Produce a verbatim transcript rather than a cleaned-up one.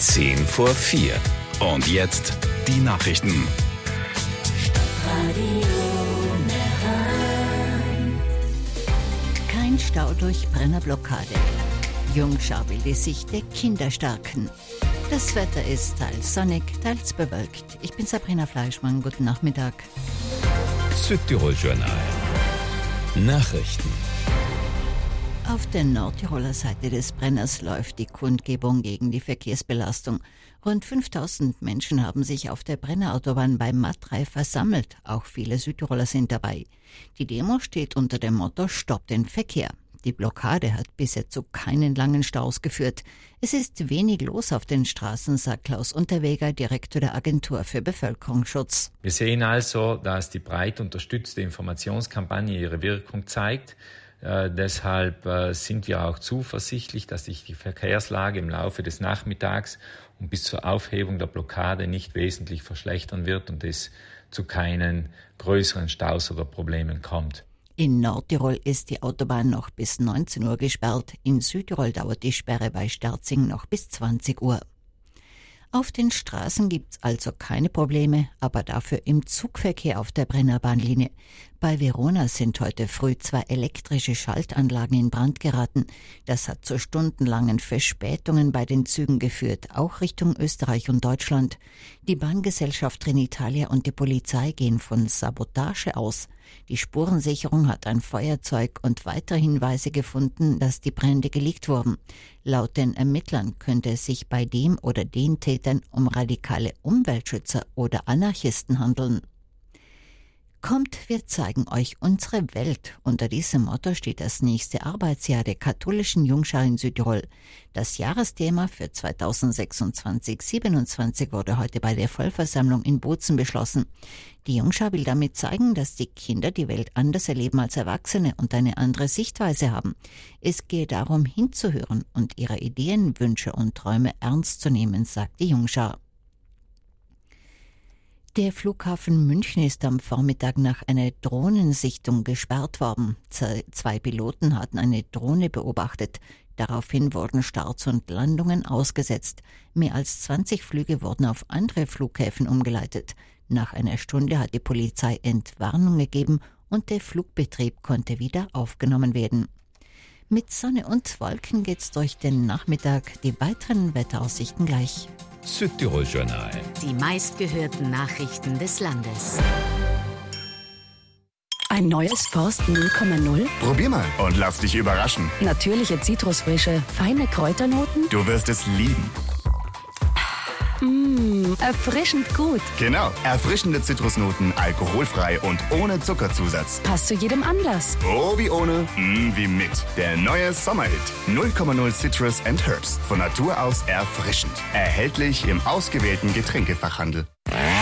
Zehn vor vier. Und jetzt die Nachrichten. Kein Stau durch Brennerblockade. Jungschau will die Sicht der Kinder stärken. Das Wetter ist teils sonnig, teils bewölkt. Ich bin Sabrina Fleischmann. Guten Nachmittag. Südtirol-Journal. Nachrichten. Auf der Nordtiroler Seite des Brenners läuft die Kundgebung gegen die Verkehrsbelastung. Rund fünftausend Menschen haben sich auf der Brennerautobahn bei Matrei versammelt. Auch viele Südtiroler sind dabei. Die Demo steht unter dem Motto Stopp den Verkehr. Die Blockade hat bisher zu keinen langen Staus geführt. Es ist wenig los auf den Straßen, sagt Klaus Unterweger, Direktor der Agentur für Bevölkerungsschutz. Wir sehen also, dass die breit unterstützte Informationskampagne ihre Wirkung zeigt. Äh, deshalb äh, sind wir auch zuversichtlich, dass sich die Verkehrslage im Laufe des Nachmittags und bis zur Aufhebung der Blockade nicht wesentlich verschlechtern wird und es zu keinen größeren Staus oder Problemen kommt. In Nordtirol ist die Autobahn noch bis neunzehn Uhr gesperrt. In Südtirol dauert die Sperre bei Sterzing noch bis zwanzig Uhr. Auf den Straßen gibt's also keine Probleme, aber dafür im Zugverkehr auf der Brennerbahnlinie. Bei Verona sind heute früh zwei elektrische Schaltanlagen in Brand geraten. Das hat zu stundenlangen Verspätungen bei den Zügen geführt, auch Richtung Österreich und Deutschland. Die Bahngesellschaft Trenitalia und die Polizei gehen von Sabotage aus. Die Spurensicherung hat ein Feuerzeug und weitere Hinweise gefunden, dass die Brände gelegt wurden. Laut den Ermittlern könnte es sich bei dem oder den Tätern um radikale Umweltschützer oder Anarchisten handeln. Kommt, wir zeigen euch unsere Welt. Unter diesem Motto steht das nächste Arbeitsjahr der katholischen Jungschau in Südtirol. Das Jahresthema für zweitausendsechsundzwanzig siebenundzwanzig wurde heute bei der Vollversammlung in Bozen beschlossen. Die Jungschau will damit zeigen, dass die Kinder die Welt anders erleben als Erwachsene und eine andere Sichtweise haben. Es gehe darum, hinzuhören und ihre Ideen, Wünsche und Träume ernst zu nehmen, sagt die Jungschau. Der Flughafen München ist am Vormittag nach einer Drohnensichtung gesperrt worden. Zwei Piloten hatten eine Drohne beobachtet. Daraufhin wurden Starts und Landungen ausgesetzt. Mehr als zwanzig Flüge wurden auf andere Flughäfen umgeleitet. Nach einer Stunde hat die Polizei Entwarnung gegeben und der Flugbetrieb konnte wieder aufgenommen werden. Mit Sonne und Wolken geht's durch den Nachmittag. Die weiteren Wetteraussichten gleich. Südtirol-Journal. Die meistgehörten Nachrichten des Landes. Ein neues Forst null Komma null? Probier mal und lass dich überraschen. Natürliche Zitrusfrische, feine Kräuternoten? Du wirst es lieben. Mmh, erfrischend gut. Genau, erfrischende Zitrusnoten, alkoholfrei und ohne Zuckerzusatz. Passt zu jedem Anlass. Oh, wie ohne, mm, wie mit. Der neue Sommerhit. null Komma null Citrus and Herbs. Von Natur aus erfrischend. Erhältlich im ausgewählten Getränkefachhandel.